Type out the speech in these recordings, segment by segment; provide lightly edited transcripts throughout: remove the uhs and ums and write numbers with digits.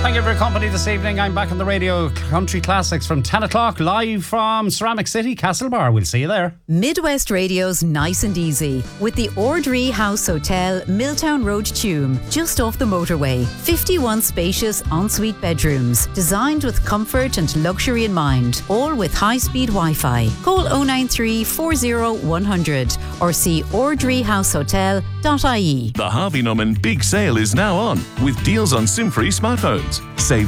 Thank you for your company this evening. I'm back on the radio. Country Classics from 10 o'clock, live from Ceramic City, Castlebar. We'll see you there. Midwest Radio's Nice and Easy with the Ordree House Hotel, Milltown Road, Tuam, just off the motorway. 51 spacious ensuite bedrooms, designed with comfort and luxury in mind, all with high-speed Wi-Fi. Call 093 40 100 or see ordreehousehotel.ie. The Harvey Norman Big Sale is now on, with deals on SIM-free smartphones. Save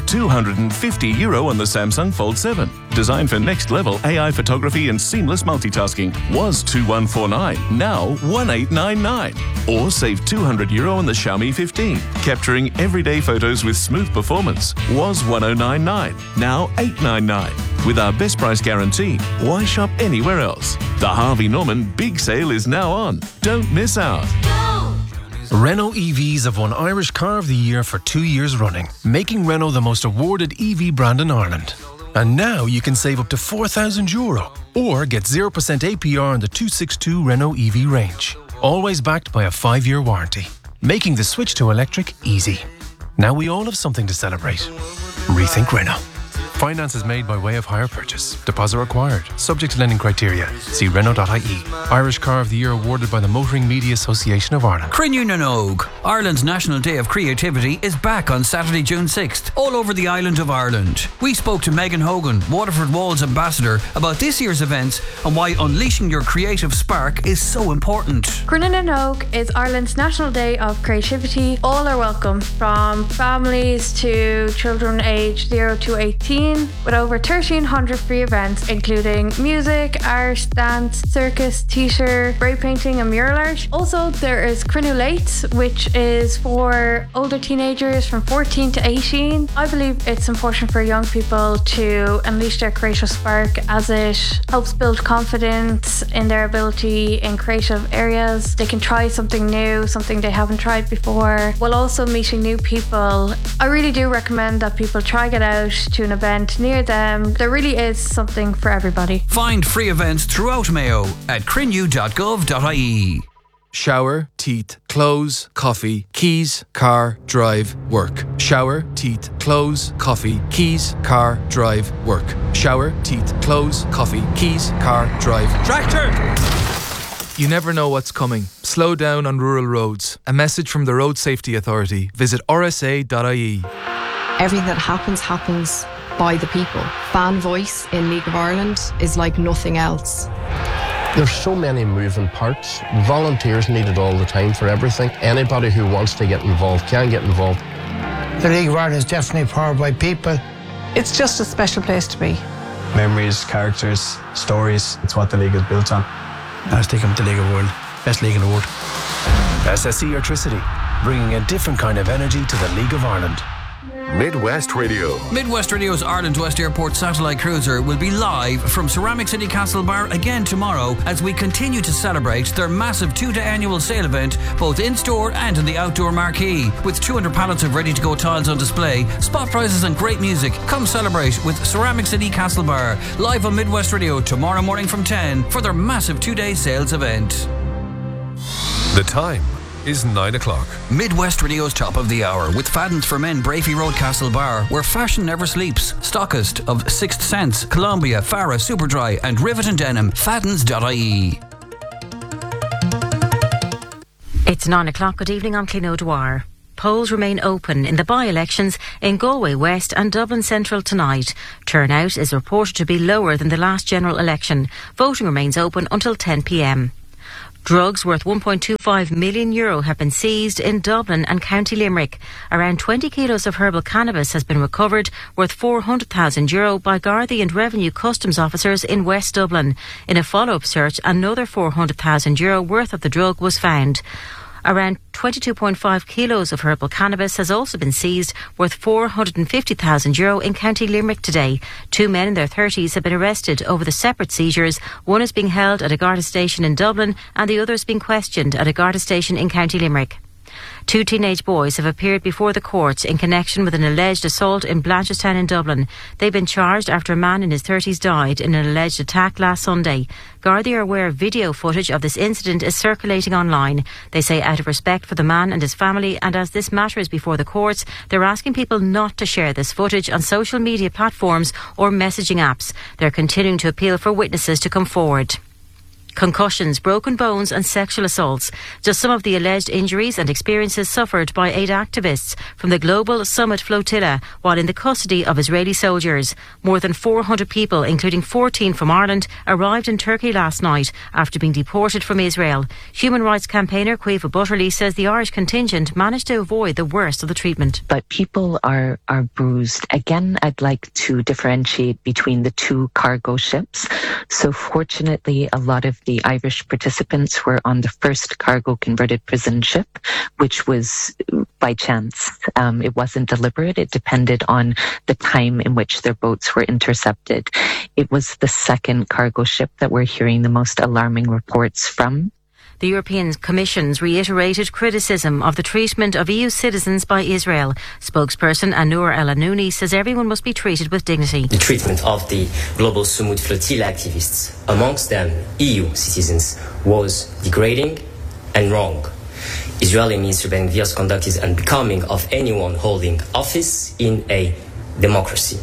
€250 on the Samsung Fold 7. Designed for next-level AI photography and seamless multitasking. Was $2,149, now $1,899. Or save €200 on the Xiaomi 15. Capturing everyday photos with smooth performance. Was $1,099, now $899. With our best price guarantee, why shop anywhere else? The Harvey Norman Big Sale is now on. Don't miss out. Renault EVs have won Irish Car of the Year for 2 years running, making Renault the most awarded EV brand in Ireland. And now you can save up to €4,000 or get 0% APR on the 262 Renault EV range. Always backed by a 5-year warranty, making the switch to electric easy. Now we all have something to celebrate. Rethink Renault. Finance is made by way of hire purchase. Deposit required. Subject to lending criteria. See Renault.ie. Irish Car of the Year awarded by the Motoring Media Association of Ireland. Crinnew na Nóg, Ireland's National Day of Creativity, is back on Saturday, June 6th, all over the island of Ireland. We spoke to Megan Hogan, Waterford Walls ambassador, about this year's events and why unleashing your creative spark is so important. Crinnew na Nóg is Ireland's National Day of Creativity. All are welcome, from families to children aged 0 to 18. With over 1,300 free events, including music, art, dance, circus, theatre, spray painting and mural art. Also, there is Crinnew Late, which is for older teenagers from 14 to 18. I believe it's important for young people to unleash their creative spark, as it helps build confidence in their ability in creative areas. They can try something new, something they haven't tried before, while also meeting new people. I really do recommend that people try get out to an event near them. There really is something for everybody. Find free events throughout Mayo at crinnew.gov.ie. Shower, teeth, clothes, coffee, keys, car, drive, work. Shower, teeth, clothes, coffee, keys, car, drive, work. Shower, teeth, clothes, coffee, keys, car, drive. Tractor! You never know what's coming. Slow down on rural roads. A message from the Road Safety Authority. Visit rsa.ie. Everything that happens by the people. Fan voice in League of Ireland is like nothing else. There's so many moving parts. Volunteers needed all the time for everything. Anybody who wants to get involved can get involved. The League of Ireland is definitely powered by people. It's just a special place to be. Memories, characters, stories. It's what the league is built on. I was thinking of the League of the World. Best league in the world. SSE Electricity, bringing a different kind of energy to the League of Ireland. Midwest Radio. Midwest Radio's Ireland West Airport satellite cruiser will be live from Ceramic City Castlebar again tomorrow as we continue to celebrate their massive 2-day annual sale event, both in-store and in the outdoor marquee. With 200 pallets of ready-to-go tiles on display, spot prizes and great music. Come celebrate with Ceramic City Castlebar, live on Midwest Radio tomorrow morning from 10 for their massive 2-day sales event. The time is 9 o'clock. Midwest Radio's top of the hour with Fadden's for Men, Brafey Road, Castlebar, where fashion never sleeps. Stockist of Sixth Sense, Columbia, Farah, Superdry and Rivet and Denim. Faddens.ie. It's 9 o'clock. Good evening, I'm Clino Dwyer. Polls remain open in the by-elections in Galway West and Dublin Central tonight. Turnout is reported to be lower than the last general election. Voting remains open until 10 p.m. Drugs worth €1.25 million have been seized in Dublin and County Limerick. Around 20 kilos of herbal cannabis has been recovered, worth €400,000 by Gardaí and Revenue Customs officers in West Dublin. In a follow-up search, another €400,000 worth of the drug was found. Around 22.5 kilos of herbal cannabis has also been seized, worth €450,000 in County Limerick today. 2 men in their 30s have been arrested over the separate seizures. One is being held at a Garda station in Dublin and the other is being questioned at a Garda station in County Limerick. 2 teenage boys have appeared before the courts in connection with an alleged assault in Blanchardstown in Dublin. They've been charged after a man in his 30s died in an alleged attack last Sunday. Gardaí are aware video footage of this incident is circulating online. They say out of respect for the man and his family, and as this matter is before the courts, they're asking people not to share this footage on social media platforms or messaging apps. They're continuing to appeal for witnesses to come forward. Concussions, broken bones and sexual assaults. Just some of the alleged injuries and experiences suffered by 8 activists from the Global Summit Flotilla while in the custody of Israeli soldiers. More than 400 people, including 14 from Ireland, arrived in Turkey last night after being deported from Israel. Human rights campaigner Caoimhe Butterly says the Irish contingent managed to avoid the worst of the treatment. But people are bruised. Again, I'd like to differentiate between the 2 cargo ships. So fortunately, a lot of the Irish participants were on the first cargo converted prison ship, which was by chance. It wasn't deliberate. It depended on the time in which their boats were intercepted. It was the second cargo ship that we're hearing the most alarming reports from. The European Commission's reiterated criticism of the treatment of EU citizens by Israel. Spokesperson Anur El-Anouni says everyone must be treated with dignity. The treatment of the Global Summit Flotilla activists, amongst them EU citizens, was degrading and wrong. Israeli Minister Ben Gvir's conduct is unbecoming of anyone holding office in a democracy.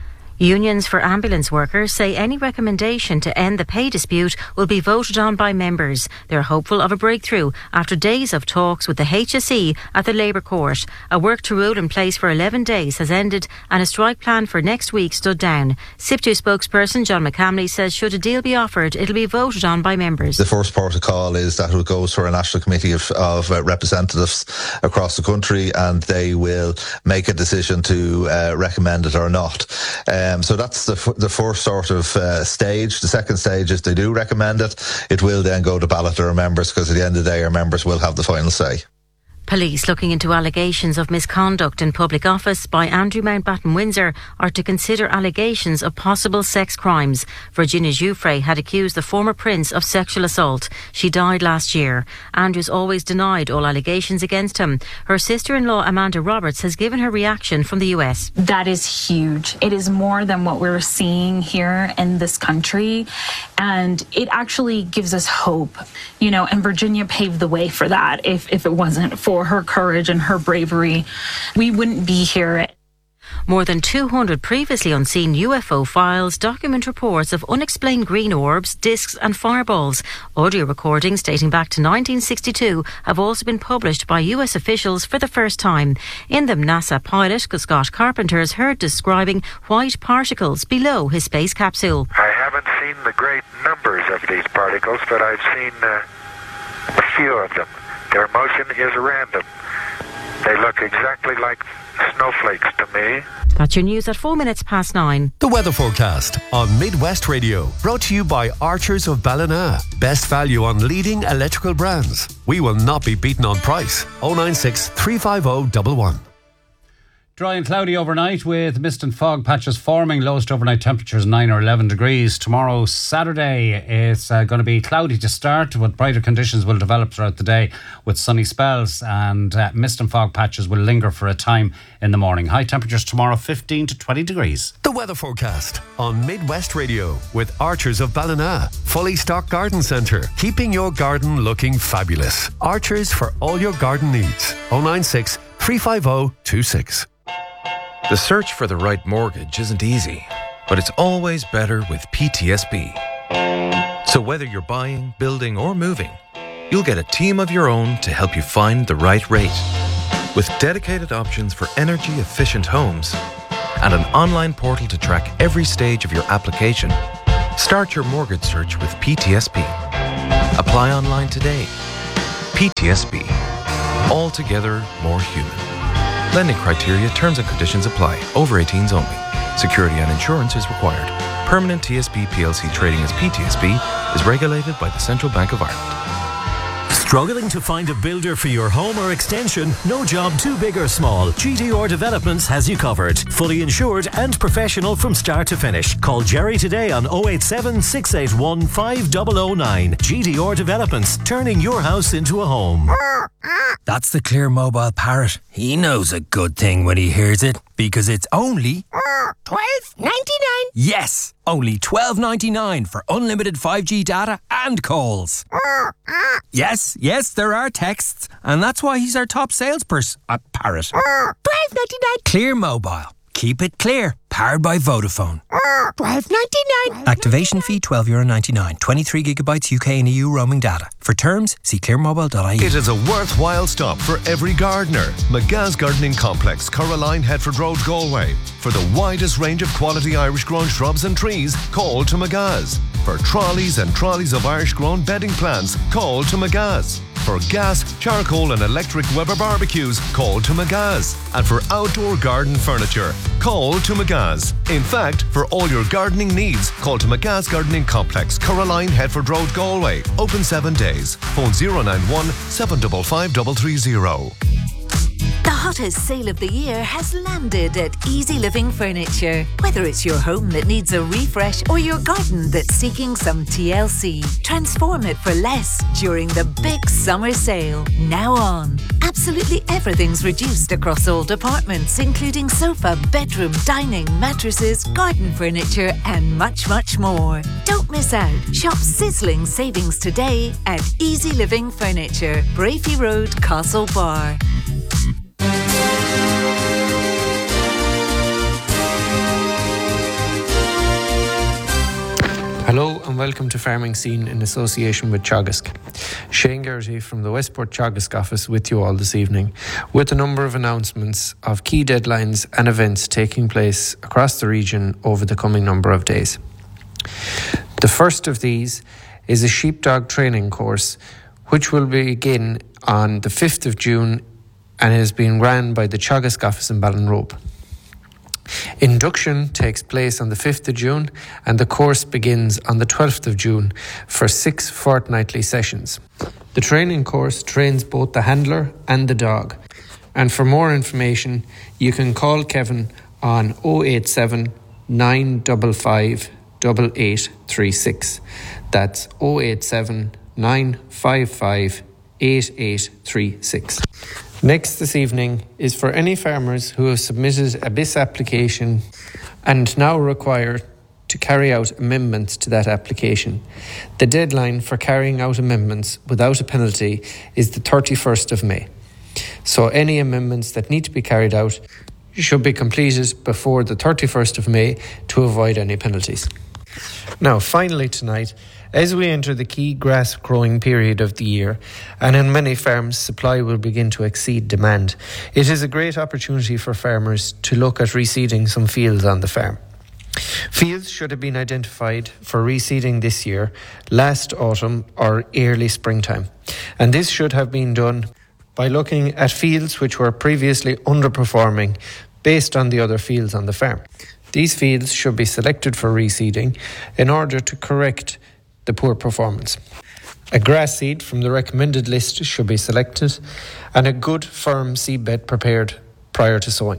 Unions for ambulance workers say any recommendation to end the pay dispute will be voted on by members. They're hopeful of a breakthrough after days of talks with the HSE at the Labour Court. A work to rule in place for 11 days has ended and a strike plan for next week stood down. SIPTU spokesperson John McCamley says should a deal be offered, it'll be voted on by members. The first protocol is that it goes for a National Committee of Representatives across the country, and they will make a decision to recommend it or not. So that's the first sort of stage. The second stage is they do recommend it. It will then go to ballot to our members, because at the end of the day our members will have the final say. Police looking into allegations of misconduct in public office by Andrew Mountbatten Windsor are to consider allegations of possible sex crimes. Virginia Giuffre had accused the former prince of sexual assault. She died last year. Andrew's always denied all allegations against him. Her sister-in-law Amanda Roberts has given her reaction from the US. That is huge. It is more than what we're seeing here in this country, and it actually gives us hope. You know, and Virginia paved the way for that. If it wasn't for her courage and her bravery, we wouldn't be here. More than 200 previously unseen UFO files document reports of unexplained green orbs, discs and fireballs. Audio recordings dating back to 1962 have also been published by US officials for the first time. In them, NASA pilot Scott Carpenter is heard describing white particles below his space capsule. I haven't seen the great numbers of these particles, but I've seen a few of them. Their motion is random. They look exactly like snowflakes to me. That's your news at 9:04. The weather forecast on Midwest Radio, brought to you by Archers of Ballina. Best value on leading electrical brands. We will not be beaten on price. 096 350 111. Dry and cloudy overnight with mist and fog patches forming. Lowest overnight temperatures 9 or 11 degrees. Tomorrow, Saturday, it's going to be cloudy to start, but brighter conditions will develop throughout the day with sunny spells, and mist and fog patches will linger for a time in the morning. High temperatures tomorrow 15 to 20 degrees. The weather forecast on Midwest Radio with Archers of Ballina. Fully stocked garden centre, keeping your garden looking fabulous. Archers for all your garden needs. 096 350 26. The search for the right mortgage isn't easy, but it's always better with PTSB. So whether you're buying, building, or moving, you'll get a team of your own to help you find the right rate. With dedicated options for energy-efficient homes and an online portal to track every stage of your application, start your mortgage search with PTSB. Apply online today. PTSB. Altogether more human. Lending criteria, terms and conditions apply. Over 18s only. Security and insurance is required. Permanent TSB PLC trading as PTSB is regulated by the Central Bank of Ireland. Struggling to find a builder for your home or extension? No job too big or small. GTR Developments has you covered. Fully insured and professional from start to finish. Call Jerry today on 087 681 5009. GTR Developments, turning your house into a home. That's the Clear Mobile Parrot. He knows a good thing when he hears it, because it's only $12.99. Yes, only $12.99 for unlimited 5G data and calls. Yes, there are texts, and that's why he's our top salesperson at Parrot. $12.99. Clear Mobile. Keep it clear. Powered by Vodafone. $12.99. Activation fee €12.99. 23 gigabytes UK and EU roaming data. For terms, see clearmobile.ie. It is a worthwhile stop for every gardener. McGa's Gardening Complex, Coraline, Headford Road, Galway. For the widest range of quality Irish-grown shrubs and trees, call to McGa's. For trolleys and trolleys of Irish-grown bedding plants, call to McGa's. For gas, charcoal and electric Weber barbecues, call to McGa's. And for outdoor garden furniture, call to McGa's. In fact, for all your gardening needs, call to McGa's Gardening Complex, Coraline, Headford Road, Galway. Open 7 days. Phone 091 755 330. The hottest sale of the year has landed at Easy Living Furniture. Whether it's your home that needs a refresh or your garden that's seeking some TLC, transform it for less during the big summer sale. Now on. Absolutely everything's reduced across all departments, including sofa, bedroom, dining, mattresses, garden furniture, and much, much more. Don't miss out. Shop sizzling savings today at Easy Living Furniture, Brafey Road, Castlebar. Hello and welcome to Farming Scene in association with Teagasc. Shane Geraghty from the Westport Teagasc office with you all this evening with a number of announcements of key deadlines and events taking place across the region over the coming number of days. The first of these is a sheepdog training course which will begin on the 5th of June and is being run by the Teagasc office in Ballinrobe. Induction takes place on the 5th of June and the course begins on the 12th of June for 6 fortnightly sessions. The training course trains both the handler and the dog. And for more information, you can call Kevin on 087 955 8836. That's 087 955 8836. Next this evening is for any farmers who have submitted a BIS application and now require to carry out amendments to that application. The deadline for carrying out amendments without a penalty is the 31st of May. So any amendments that need to be carried out should be completed before the 31st of May to avoid any penalties. Now, finally tonight, as we enter the key grass growing period of the year, and in many farms supply will begin to exceed demand, it is a great opportunity for farmers to look at reseeding some fields on the farm. Fields should have been identified for reseeding this year, last autumn or early springtime, and this should have been done by looking at fields which were previously underperforming based on the other fields on the farm. These fields should be selected for reseeding in order to correct the poor performance. A grass seed from the recommended list should be selected and a good firm seedbed prepared prior to sowing.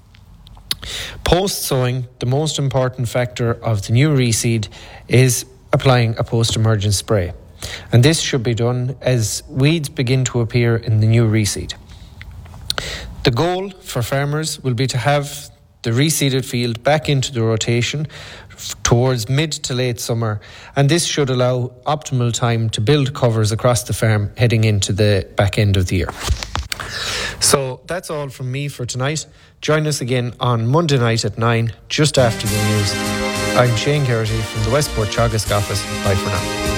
Post-sowing, the most important factor of the new reseed is applying a post-emergence spray. And this should be done as weeds begin to appear in the new reseed. The goal for farmers will be to have the reseeded field back into the rotation towards mid to late summer, and this should allow optimal time to build covers across the farm heading into the back end of the year. So that's all from me for tonight. Join us again on Monday night at 9, just after the news. I'm Shane Geraghty from the Westport Teagasc office. Bye for now.